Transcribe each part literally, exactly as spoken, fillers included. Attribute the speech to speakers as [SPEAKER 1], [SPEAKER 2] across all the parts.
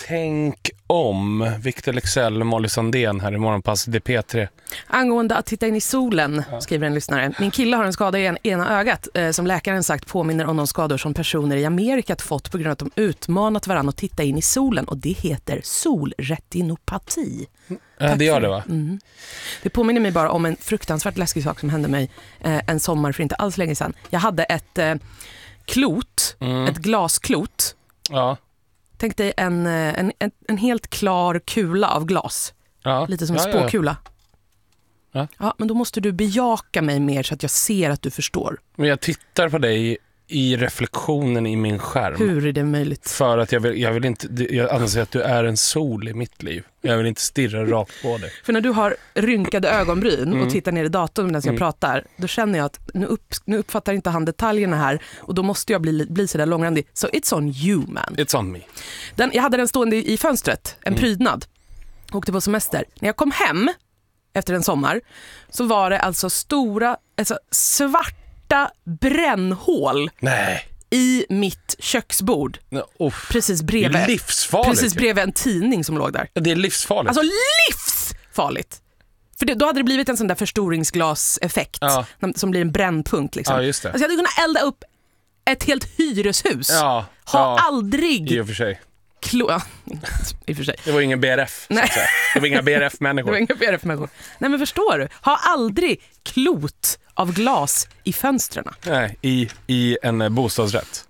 [SPEAKER 1] Tänk om Victor Lexell och Molly Sandén här i Morgonpass, det är P tre.
[SPEAKER 2] Angående att titta in i solen, skriver en lyssnare. Min kille har en skada i en, ena ögat eh, som läkaren sagt påminner om de skador som personer i Amerika fått på grund av att de utmanat varandra att titta in i solen. Och det heter solretinopati.
[SPEAKER 1] Ja, det gör det, va?
[SPEAKER 2] Mm. Det påminner mig bara om en fruktansvärt läskig sak som hände mig eh, en sommar för inte alls länge sedan. Jag hade ett eh, klot, mm. ett glasklot.
[SPEAKER 1] Ja.
[SPEAKER 2] Tänk dig en, en, en, en helt klar kula av glas. Ja. Lite som en ja, spåkula. Ja. Ja, men då måste du bejaka mig mer så att jag ser att du förstår.
[SPEAKER 1] Men jag tittar på dig i reflektionen i min skärm.
[SPEAKER 2] Hur är det möjligt?
[SPEAKER 1] För att jag vill, jag vill inte, jag anser att du är en sol i mitt liv. Jag vill inte stirra rakt på dig.
[SPEAKER 2] För när du har rynkade ögonbryn mm. och tittar ner i datorn medan jag mm. pratar, då känner jag att nu, upp, nu uppfattar inte han detaljerna här och då måste jag bli, bli sådär långrandig. So it's on you, man.
[SPEAKER 1] It's on me.
[SPEAKER 2] Den, jag hade den stående i fönstret, en mm. prydnad. Åkte på semester. När jag kom hem efter en sommar så var det alltså stora, alltså svarta brännhål.
[SPEAKER 1] Nej.
[SPEAKER 2] I mitt köksbord.
[SPEAKER 1] Oh,
[SPEAKER 2] precis bredvid.
[SPEAKER 1] Det är livsfarligt.
[SPEAKER 2] Precis bredvid en tidning som låg där.
[SPEAKER 1] Det är livsfarligt.
[SPEAKER 2] Alltså livsfarligt. För det, då hade det blivit en sån där förstoringsglaseffekt ja. Som blir en brännpunkt liksom.
[SPEAKER 1] Ja, just det.
[SPEAKER 2] Alltså jag hade kunnat elda upp ett helt hyreshus.
[SPEAKER 1] Ja,
[SPEAKER 2] ha
[SPEAKER 1] ja.
[SPEAKER 2] aldrig
[SPEAKER 1] I och för sig.
[SPEAKER 2] Klo- ja, i och för sig.
[SPEAKER 1] Det var ingen B R F.
[SPEAKER 2] Nej.
[SPEAKER 1] Så att säga. Det var inga B R F-människor.
[SPEAKER 2] Det var inga B R F-människor. Nej, men förstår du? Ha aldrig klot av glas i fönstren.
[SPEAKER 1] Nej, i, i en bostadsrätt.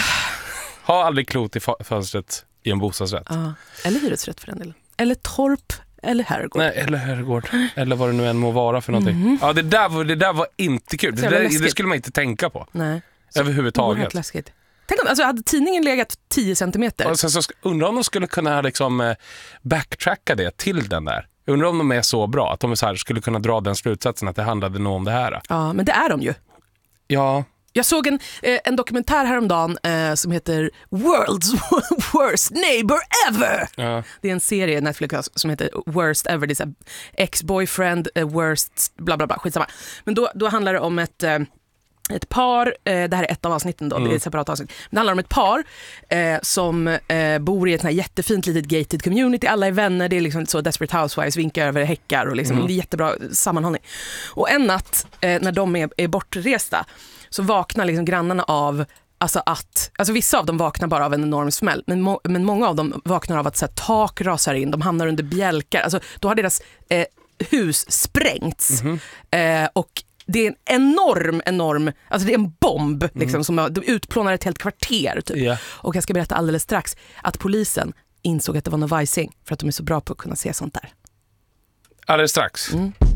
[SPEAKER 1] Ha aldrig klot i fa- fönstret i en bostadsrätt.
[SPEAKER 2] Ja. Eller hyresrätt för den delen. Eller torp, eller herrgård.
[SPEAKER 1] Nej, eller herrgård. Eller vad det nu än må vara för någonting. Mm-hmm. Ja, det där, var, det där var inte kul. Det, där, det skulle man inte tänka på.
[SPEAKER 2] Nej.
[SPEAKER 1] Överhuvudtaget.
[SPEAKER 2] Läskigt. Tänk om, alltså hade tidningen legat tio centimeter.
[SPEAKER 1] Och sen så undrar om de skulle kunna liksom backtracka det till den där. Undrar om de är så bra att de så här skulle kunna dra den slutsatsen att det handlade nog om det här.
[SPEAKER 2] Ja, men det är de ju.
[SPEAKER 1] Ja.
[SPEAKER 2] Jag såg en, eh, en dokumentär häromdagen eh, som heter World's Worst Neighbor Ever.
[SPEAKER 1] Ja. Det
[SPEAKER 2] är en serie Netflix som heter Worst Ever. Det är så ex-boyfriend, eh, worst, bla bla bla, skitsamma. Men då, då handlar det om ett... Eh, Ett par, eh, det här är ett av avsnitten då, mm. det är ett separat avsnitt. Men det handlar om ett par eh, som eh, bor i ett sån här jättefint litet gated community. Alla är vänner, det är liksom så Desperate Housewives, vinkar över häckar och liksom, mm. det är jättebra sammanhållning. Och en natt eh, när de är, är bortresta så vaknar liksom grannarna av alltså att, alltså vissa av dem vaknar bara av en enorm smäll, men, må, men många av dem vaknar av att så här, tak rasar in, de hamnar under bjälkar. Alltså då har deras eh, hus sprängts mm. eh, och det är en enorm, enorm, alltså det är en bomb liksom, mm. som har, utplånar ett helt kvarter typ. Yeah. Och jag ska berätta alldeles strax att polisen insåg att det var något vajsing för att de är så bra på att kunna se sånt där.
[SPEAKER 1] Alldeles strax.
[SPEAKER 2] Mm.